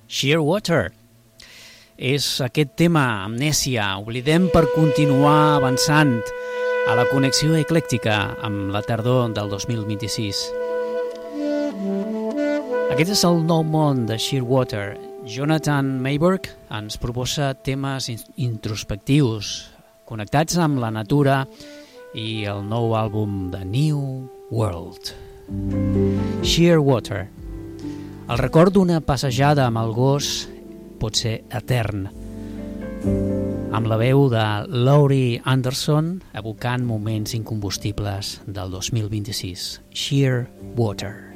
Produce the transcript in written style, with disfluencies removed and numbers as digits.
Shearwater. És aquest tema, Amnèsia. Oblidem per continuar avançant a la connexió eclèctica amb la tardor del 2026. Aquest és el nou món de Shearwater. Jonathan Mayberg ens proposa temes introspectius, connectats amb la natura i el nou àlbum de New World. Shearwater. El record d'una passejada amb el gos pot ser etern. Amb la veu de Laurie Anderson evocant moments incombustibles del 2026. Shearwater.